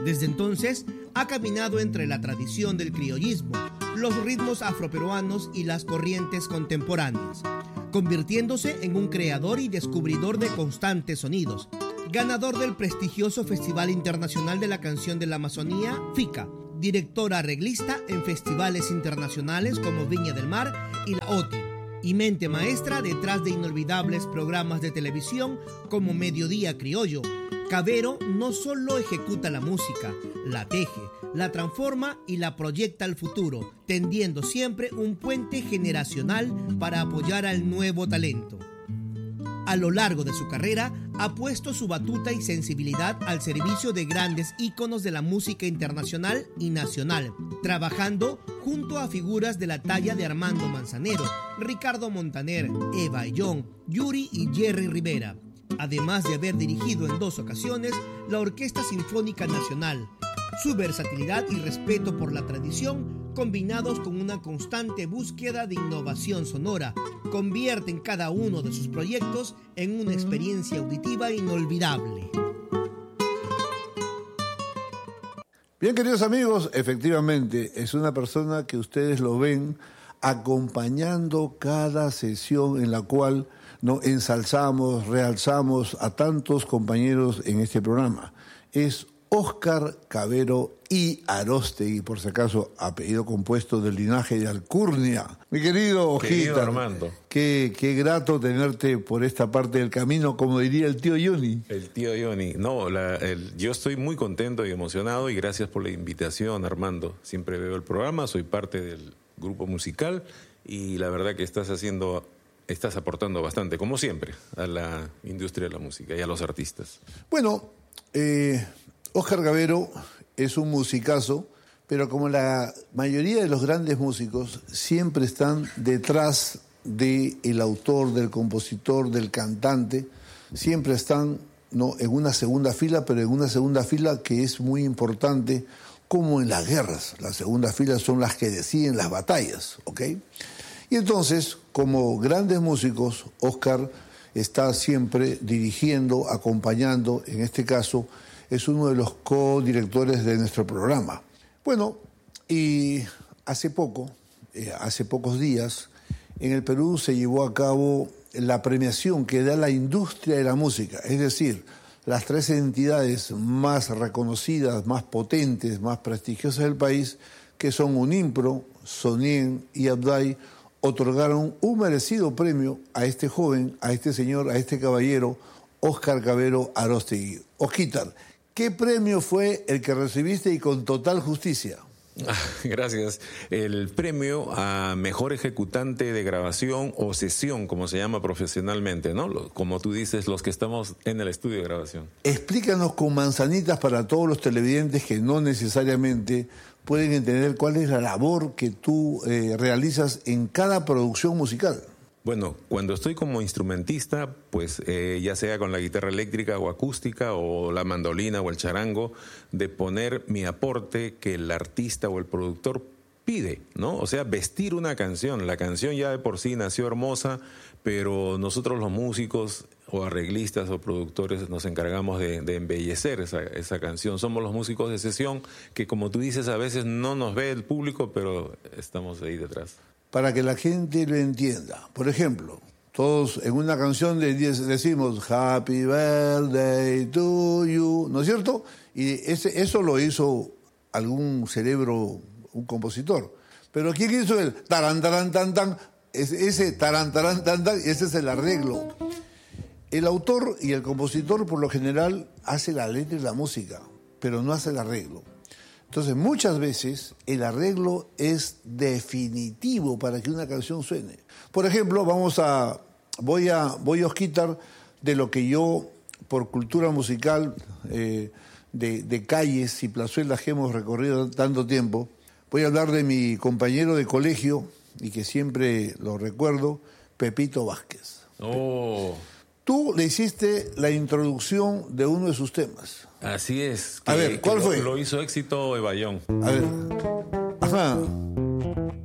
Desde entonces, ha caminado entre la tradición del criollismo, los ritmos afroperuanos y las corrientes contemporáneas, convirtiéndose en un creador y descubridor de constantes sonidos, ganador del prestigioso Festival Internacional de la Canción de la Amazonía, FICA, director arreglista en festivales internacionales como Viña del Mar y la OTI, y mente maestra detrás de inolvidables programas de televisión como Mediodía Criollo. Cabero no solo ejecuta la música, la teje, la transforma y la proyecta al futuro, tendiendo siempre un puente generacional para apoyar al nuevo talento. A lo largo de su carrera, ha puesto su batuta y sensibilidad al servicio de grandes íconos de la música internacional y nacional, trabajando junto a figuras de la talla de Armando Manzanero, Ricardo Montaner, Eva Ayllón, Yuri y Jerry Rivera, además de haber dirigido en 2 ocasiones la Orquesta Sinfónica Nacional. Su versatilidad y respeto por la tradición, combinados con una constante búsqueda de innovación sonora, convierten cada uno de sus proyectos en una experiencia auditiva inolvidable. Bien, queridos amigos, efectivamente es una persona que ustedes lo ven acompañando cada sesión en la cual ensalzamos, realzamos a tantos compañeros en este programa. Es Óscar Cabero y Aróstegui, por si acaso, apellido compuesto del linaje de Alcurnia. Mi querido Ojita, Armando. Qué grato tenerte por esta parte del camino, como diría el tío Johnny. El tío Johnny. No, yo estoy muy contento y emocionado y gracias por la invitación, Armando. Siempre veo el programa, soy parte del grupo musical y la verdad que estás aportando bastante, como siempre, a la industria de la música y a los artistas. Bueno, Óscar Cabero es un musicazo, pero como la mayoría de los grandes músicos, siempre están detrás del autor, del compositor, del cantante, siempre están en una segunda fila, pero en una segunda fila que es muy importante, como en las guerras. Las segundas filas son las que deciden las batallas, ¿ok? Y entonces, como grandes músicos, Óscar está siempre dirigiendo, acompañando, en este caso, es uno de los codirectores de nuestro programa. Bueno, y hace pocos días, en el Perú se llevó a cabo la premiación que da la industria de la música, es decir, las 3 entidades más reconocidas, más potentes, más prestigiosas del país, que son Unimpro, Sonien y Abdai, otorgaron un merecido premio a este joven, a este señor, a este caballero, Óscar Cabero Aróstegui. Osquitar, ¿qué premio fue el que recibiste y con total justicia? Gracias. El premio a mejor ejecutante de grabación o sesión, como se llama profesionalmente, ¿no? Como tú dices, los que estamos en el estudio de grabación. Explícanos con manzanitas para todos los televidentes que no necesariamente pueden entender cuál es la labor que tú realizas en cada producción musical. Bueno, cuando estoy como instrumentista, pues ya sea con la guitarra eléctrica o acústica o la mandolina o el charango, de poner mi aporte que el artista o el productor pide, ¿no? O sea, vestir una canción. La canción ya de por sí nació hermosa, pero nosotros los músicos o arreglistas o productores nos encargamos de embellecer esa canción. Somos los músicos de sesión que, como tú dices, a veces no nos ve el público, pero estamos ahí detrás. Para que la gente lo entienda. Por ejemplo, todos en una canción decimos Happy Birthday to you, ¿no es cierto? Y eso lo hizo algún cerebro, un compositor. Pero ¿quién hizo el taran, taran, tan, tan? Ese taran, taran, tan, tan, ese es el arreglo. El autor y el compositor, por lo general, hace la letra y la música, pero no hace el arreglo. Entonces, muchas veces el arreglo es definitivo para que una canción suene. Por ejemplo, voy a quitar de lo que yo, por cultura musical, de calles y plazuelas que hemos recorrido tanto tiempo, voy a hablar de mi compañero de colegio, y que siempre lo recuerdo, Pepito Vázquez. Oh. Tú le hiciste la introducción de uno de sus temas. Así es. A ver, ¿cuál fue? Lo hizo éxito Eva Ayllón. A ver. Ajá.